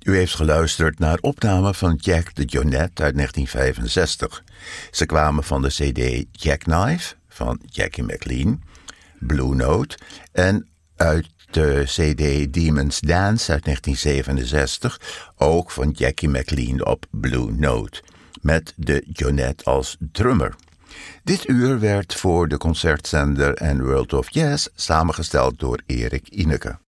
U heeft geluisterd naar opnamen van Jack de Jonette uit 1965. Ze kwamen van de cd Jackknife van Jackie McLean, Blue Note en uit de cd Demon's Dance uit 1967, ook van Jackie McLean op Blue Note, met de Jonette als drummer. Dit uur werd voor de concertzender en World of Jazz samengesteld door Erik Ineke.